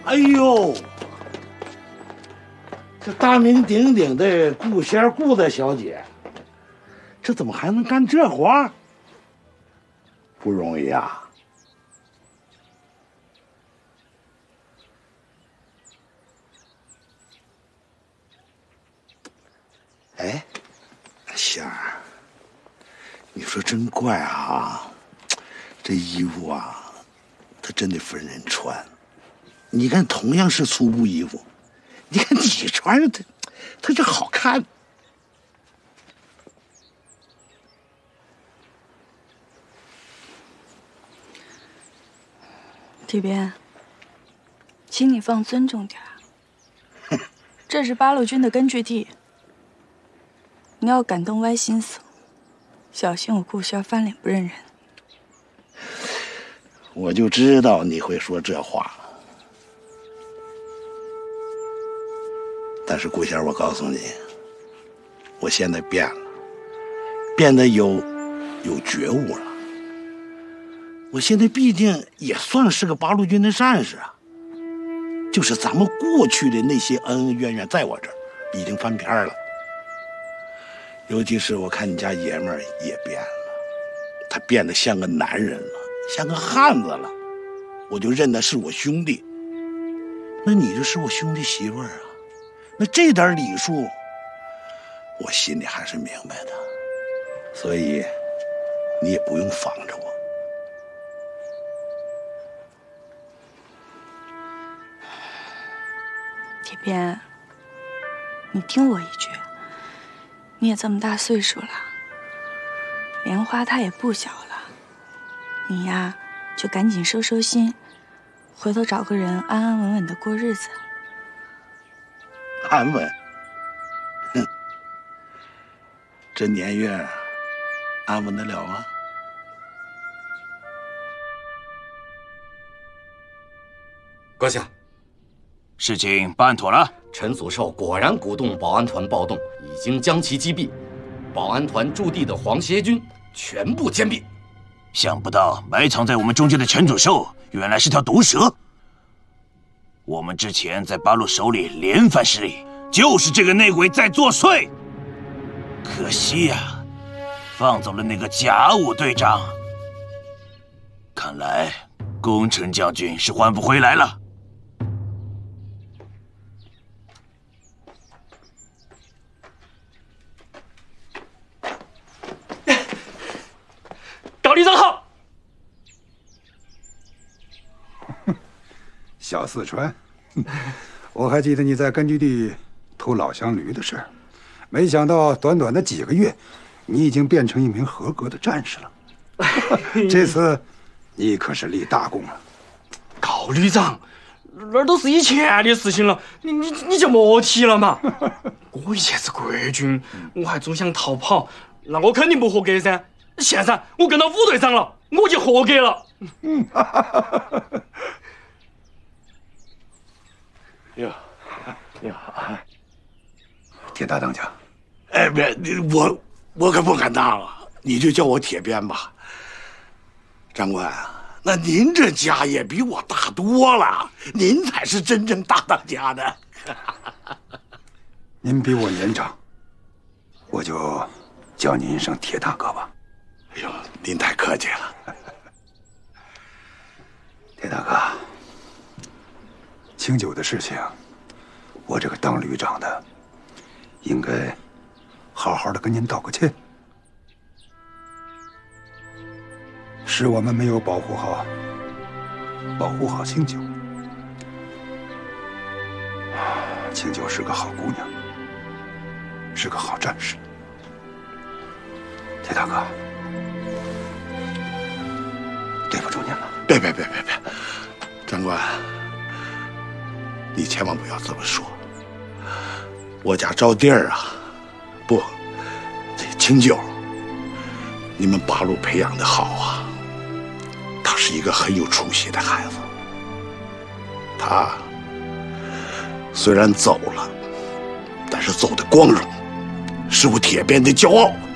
哎呦，这大名鼎鼎的顾仙顾大小姐，这怎么还能干这活？不容易啊！哎，仙儿，你说真怪啊，这衣服啊，它真得分人穿。你看，同样是粗布衣服，你看你穿着它就好看。 铁鞭，请你放尊重点儿。这是八路军的根据地，你要敢动歪心思，小心我顾轩翻脸不认人。 我就知道你会说这话。但是顾仙，我告诉你，我现在变了，变得有觉悟了。我现在毕竟也算是个八路军的战士啊，就是咱们过去的那些恩恩怨怨，在我这儿已经翻篇了。尤其是我看你家爷们儿也变了，他变得像个男人了，像个汉子了，我就认他是我兄弟。那你就是我兄弟媳妇儿啊，那这点礼数，我心里还是明白的，所以你也不用防着我。 铁鞭，你听我一句，你也这么大岁数了，莲花她也不小了，你呀就赶紧收收心，回头找个人安安稳稳的过日子。 安稳？哼，这年月安稳得了吗？ 阁下， 事情办妥了。 陈祖寿果然鼓动保安团暴动，已经将其击毙。保安团驻地的皇协军全部歼灭。 想不到埋藏在我们中间的陈祖寿，原来是条毒蛇。我们之前在八路手里连番失利，就是这个内鬼在作祟。可惜呀，放走了那个甲午队长。看来功臣将军是换不回来了。 高旅长好。 小四川，我还记得你在根据地偷老乡驴的事儿，没想到短短的几个月，你已经变成一名合格的战士了。这次你可是立大功了。 高旅长，那都是以前的事情了，你就莫提了嘛。我以前是国军，我还总想逃跑，那我肯定不合格噻。现在我跟到武队长了，我就合格了。 你好， 铁大当家。 哎，别，我可不敢当了，你就叫我铁鞭吧。长官，那您这家业比我大多了，您才是真正大当家的。 您比我年长，我就叫您一声铁大哥吧。 哎呦，您太客气了。 铁大哥，清酒的事情，我这个当旅长的，应该好好的跟您道个歉。是我们没有保护好清酒。清酒是个好姑娘，是个好战士。铁大哥，对不住您了。 别，长官，你千万不要这么说。我家招娣儿啊，不，这清酒，你们八路培养的好啊。他是一个很有出息的孩子，他虽然走了，但是走的光荣，是我铁鞭的骄傲。